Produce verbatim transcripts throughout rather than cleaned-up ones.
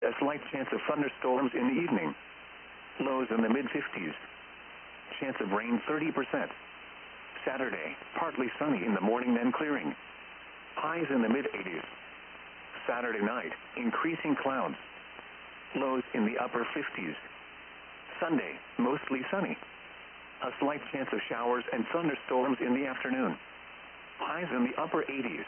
A slight chance of thunderstorms in the evening. Lows in the mid fifties. Chance of rain thirty percent. Saturday, partly sunny in the morning then clearing. Highs in the mid eighties. Saturday night, increasing clouds. Lows in the upper fifties. Sunday, mostly sunny. A slight chance of showers and thunderstorms in the afternoon. Highs in the upper eighties.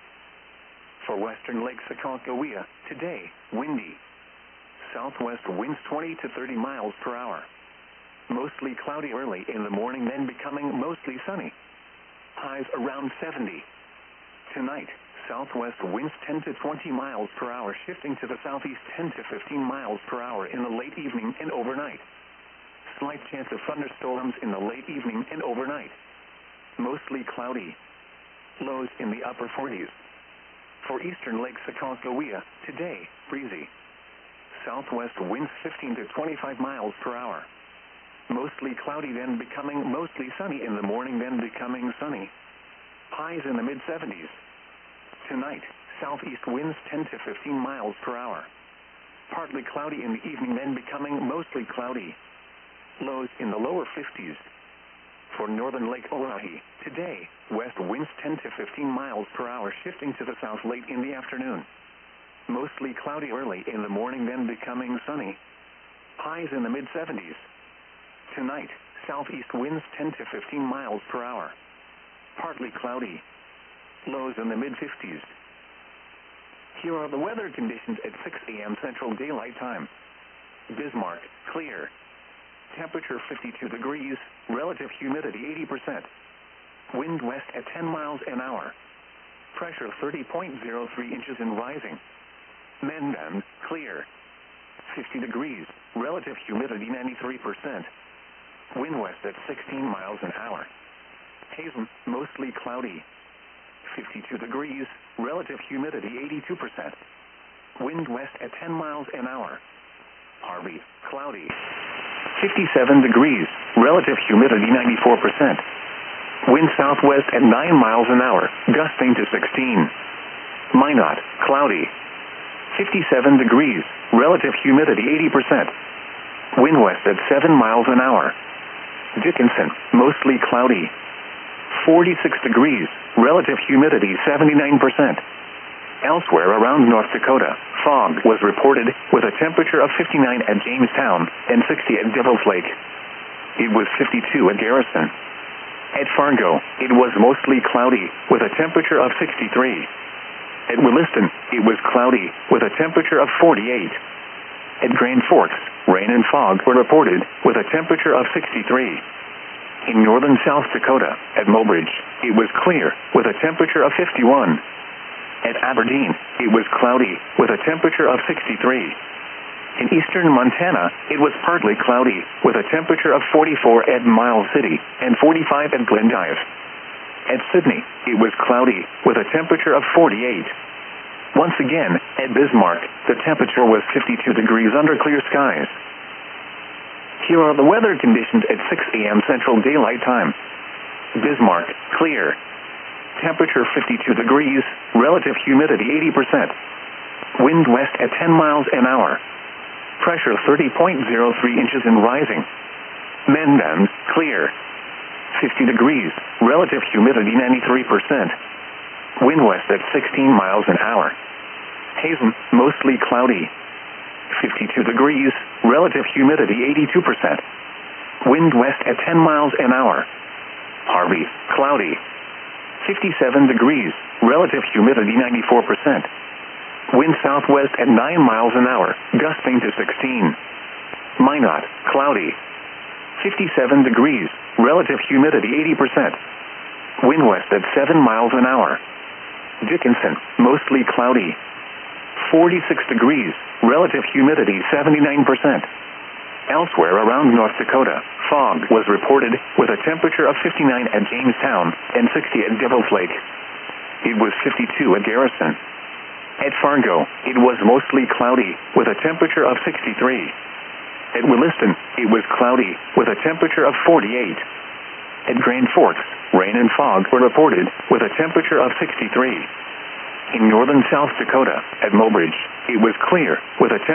For western Lake Sakakawea, today, windy. Southwest winds twenty to thirty miles per hour. Mostly cloudy early in the morning, then becoming mostly sunny. Highs around seventy. Tonight, southwest winds ten to twenty miles per hour, shifting to the southeast ten to fifteen miles per hour in the late evening and overnight. Slight chance of thunderstorms in the late evening and overnight. Mostly cloudy. Lows in the upper forties. For eastern Lake Sakakawea, today, breezy. Southwest winds fifteen to twenty-five miles per hour. Mostly cloudy, then becoming mostly sunny in the morning, then becoming sunny. Highs in the mid seventies. Tonight, southeast winds ten to fifteen miles per hour. Partly cloudy in the evening, then becoming mostly cloudy. Lows in the lower fifties. For northern Lake Oahe, today, west winds ten to fifteen miles per hour, shifting to the south late in the afternoon. Mostly cloudy early in the morning, then becoming sunny. Highs in the mid seventies. Tonight, southeast winds ten to fifteen miles per hour. Partly cloudy. Lows in the mid fifties. Here are the weather conditions at six a m Central Daylight Time. Bismarck, clear. Temperature fifty-two degrees, relative humidity eighty percent. Wind west at ten miles an hour. Pressure thirty point zero three inches and rising. Mendon, clear. fifty degrees, relative humidity ninety-three percent. Wind west at sixteen miles an hour. Hazen, mostly cloudy. fifty-two degrees, relative humidity eighty-two percent. Wind west at ten miles an hour. Harvey, cloudy. fifty-seven degrees, relative humidity ninety-four percent. Wind southwest at nine miles an hour, gusting to sixteen. Minot, cloudy. fifty-seven degrees, relative humidity eighty percent. Wind west at seven miles an hour. Dickinson, mostly cloudy. forty-six degrees, relative humidity seventy-nine percent. Elsewhere around North Dakota, fog was reported with a temperature of fifty-nine at Jamestown and sixty at Devil's Lake. It was fifty-two at Garrison. At Fargo, it was mostly cloudy with a temperature of sixty-three. At Williston, it was cloudy with a temperature of forty-eight. At Grand Forks, rain and fog were reported with a temperature of sixty-three. In northern South Dakota, at Mobridge, it was clear with a temperature of fifty-one. At Aberdeen, it was cloudy with a temperature of sixty-three. In eastern Montana, it was partly cloudy with a temperature of forty-four at Miles City and forty-five at Glendive. At Sydney, it was cloudy with a temperature of forty-eight. Once again, at Bismarck, the temperature was fifty-two degrees under clear skies. Here are the weather conditions at six a m Central Daylight Time. Bismarck, clear. Temperature fifty-two degrees, relative humidity eighty percent. Wind west at ten miles an hour. Pressure thirty point zero three inches and rising. Mendon, clear. fifty degrees, relative humidity ninety-three percent. Wind west at sixteen miles an hour. Hazen, mostly cloudy. fifty-two degrees, relative humidity eighty-two percent. Wind west at ten miles an hour. Harvey, cloudy. fifty-seven degrees, relative humidity ninety-four percent. Wind southwest at nine miles an hour, gusting to sixteen. Minot, cloudy. fifty-seven degrees, relative humidity eighty percent. Wind west at seven miles an hour. Dickinson, mostly cloudy. forty-six degrees, relative humidity seventy-nine percent. Elsewhere around North Dakota, fog was reported with a temperature of fifty-nine at Jamestown and sixty at Devil's Lake. It was fifty-two at Garrison. At Fargo, it was mostly cloudy with a temperature of sixty-three. At Williston, it was cloudy with a temperature of forty-eight. At Grand Forks, rain and fog were reported with a temperature of sixty-three. In northern South Dakota, at Mobridge, it was clear with a temperature